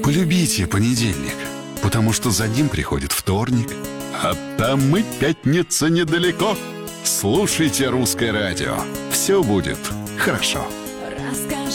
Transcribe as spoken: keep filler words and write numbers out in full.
Полюбите понедельник, потому что за ним приходит вторник, а там и пятница недалеко. Слушайте «Русское радио». Все будет хорошо.